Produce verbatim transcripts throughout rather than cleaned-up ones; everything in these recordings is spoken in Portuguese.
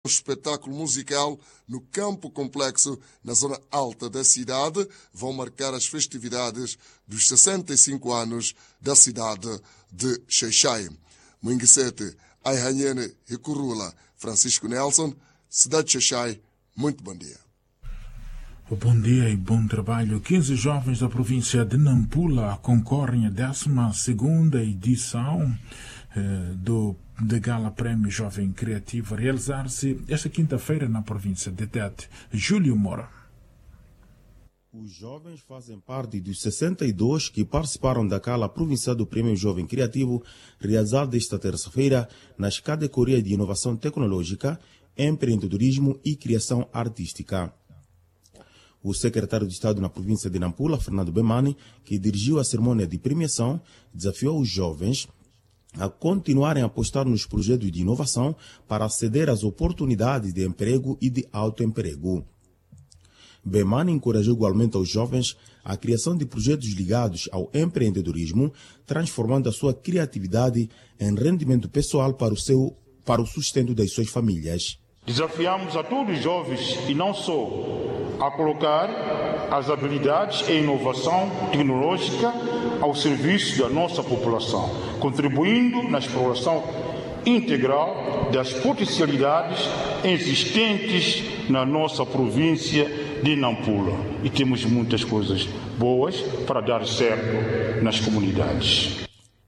espetáculo musical no Campo Complexo, na zona alta da cidade, vão marcar as festividades dos sessenta e cinco anos da cidade de Xai-Xai. Mwingisete, Aihanyene Hikurula, Francisco Nelson, cidade de Xai-Xai, muito bom dia. Bom dia e bom trabalho. quinze jovens da província de Nampula concorrem à décima segunda edição eh, do de Gala Prémio Jovem Criativo, a realizar-se esta quinta-feira na província de Tete. Júlio Moura. Os jovens fazem parte dos sessenta e dois que participaram da Gala Provincial do Prémio Jovem Criativo, realizado esta terça-feira nas categorias de Inovação Tecnológica, Empreendedorismo e Criação Artística. O secretário de Estado na província de Nampula, Fernando Bemani, que dirigiu a cerimônia de premiação, desafiou os jovens a continuarem a apostar nos projetos de inovação para aceder às oportunidades de emprego e de autoemprego. Bemani encorajou igualmente aos jovens a criação de projetos ligados ao empreendedorismo, transformando a sua criatividade em rendimento pessoal para o, seu, para o sustento das suas famílias. Desafiamos a todos os jovens e não só a colocar as habilidades e inovação tecnológica ao serviço da nossa população, contribuindo na exploração integral das potencialidades existentes na nossa província de Nampula. E temos muitas coisas boas para dar certo nas comunidades.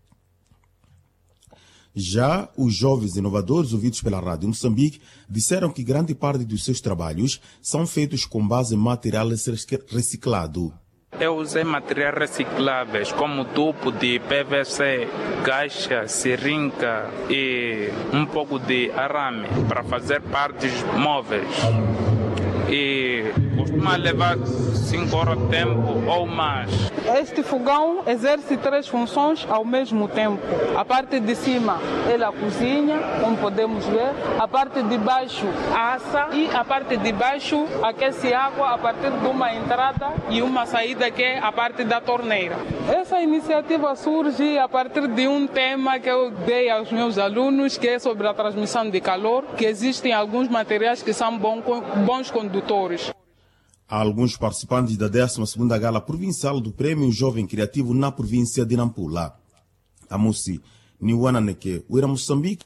Já os jovens inovadores ouvidos pela Rádio Moçambique disseram que grande parte dos seus trabalhos são feitos com base em material reciclado. Eu usei materiais recicláveis como tubo de P V C, caixa, seringa e um pouco de arame para fazer partes móveis. E costuma levar cinco horas de tempo ou mais. Este fogão exerce três funções ao mesmo tempo. A parte de cima, ela cozinha, como podemos ver. A parte de baixo, assa. E a parte de baixo, aquece água a partir de uma entrada e uma saída, que é a parte da torneira. Essa iniciativa surge a partir de um tema que eu dei aos meus alunos, que é sobre a transmissão de calor, que existem alguns materiais que são bons condutores. Há alguns participantes da décima segunda Gala Provincial do Prémio Jovem Criativo na província de Nampula. Amusi, Niwananeke, Uira Moçambique.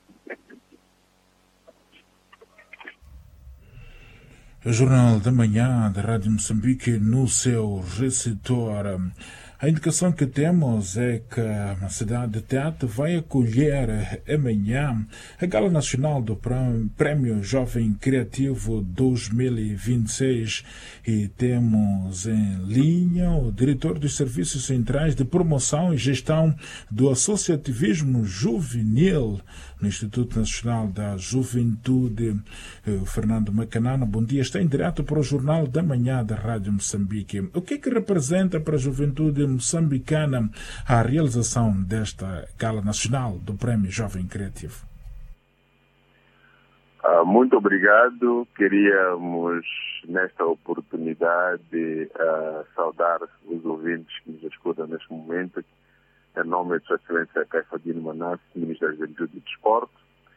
O Jornal da Manhã da Rádio Moçambique, no seu receptor. A indicação que temos é que a cidade de Tete vai acolher amanhã a Gala Nacional do Prémio Jovem Criativo dois mil e vinte e seis e temos em linha o diretor dos Serviços Centrais de Promoção e Gestão do Associativismo Juvenil no Instituto Nacional da Juventude, Fernando Macanana. Bom dia, está em direto para o Jornal da Manhã da Rádio Moçambique. O que é que representa para a juventude moçambicana a realização desta Gala Nacional do Prémio Jovem Criativo? Uh, muito obrigado. Queríamos, nesta oportunidade, uh, saudar os ouvintes que nos escutam neste momento, em nome de Sua Excelência Caifadine Manasse, Ministro da Juventude e Desporto.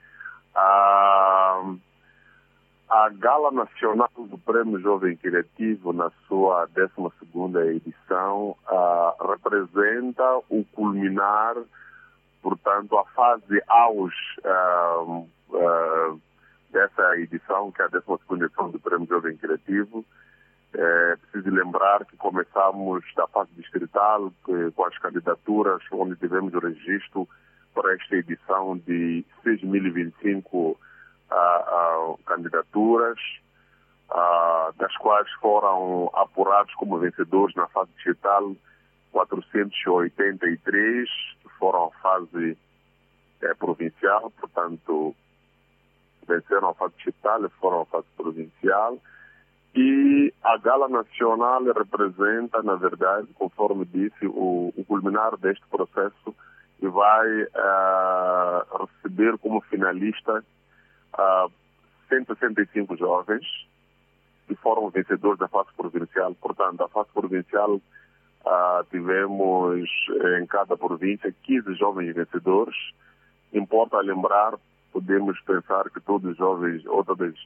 Uh, a Gala Nacional do Prémio Jovem Criativo, na sua décima segunda edição, uh, representa o culminar, portanto, a fase auge uh, uh, dessa edição, que é a décima segunda edição do Prémio Jovem Criativo. É preciso lembrar que começamos da fase distrital, que, com as candidaturas, onde tivemos o registro para esta edição de seis mil e vinte e cinco uh, uh, candidaturas, uh, das quais foram apurados como vencedores na fase distrital quatrocentos e oitenta e três, que foram a fase eh, provincial, portanto, venceram a fase distrital e foram a fase provincial. E a Gala Nacional representa, na verdade, conforme disse, o, o culminar deste processo e vai uh, receber como finalista uh, cento e sessenta e cinco jovens que foram vencedores da fase provincial. Portanto, a fase provincial uh, tivemos em cada província quinze jovens vencedores. Importa lembrar, podemos pensar que todos os jovens ou todas